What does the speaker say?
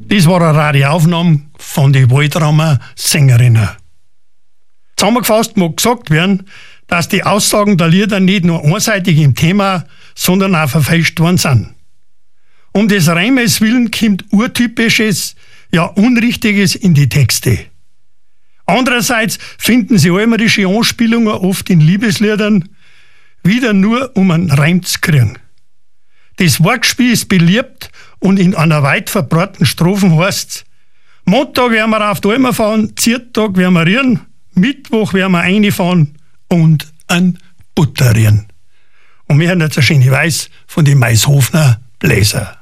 Das war eine Radioaufnahme von den Waldraumer Sängerinnen. Zusammengefasst mag gesagt werden, dass die Aussagen der Lieder nicht nur einseitig im Thema, sondern auch verfälscht worden sind. Um des Reimes willen kommt Urtypisches, ja Unrichtiges in die Texte. Andererseits finden sie almerische Anspielungen oft in Liebesliedern, wieder nur um einen Reim zu kriegen. Das Wortspiel ist beliebt und in einer weit verbreiteten Strophen heißt's: Montag werden wir auf die Almer fahren, Ziertag werden wir rieren, Mittwoch werden wir reinfahren und ein Butterieren. Und wir hören jetzt eine schöne Weiß von den Maishofner Bläser.